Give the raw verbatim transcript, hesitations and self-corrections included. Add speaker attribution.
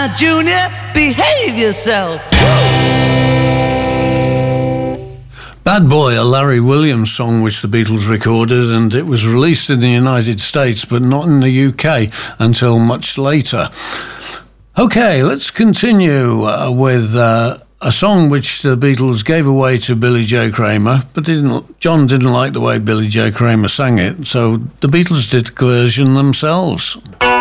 Speaker 1: Now, Junior, behave yourself.
Speaker 2: Bad Boy, a Larry Williams song which the Beatles recorded, and it was released in the United States but not in the U K until much later. Okay, let's continue uh, with uh, a song which the Beatles gave away to Billy J. Kramer, but didn't, John didn't like the way Billy J. Kramer sang it, so the Beatles did a version themselves.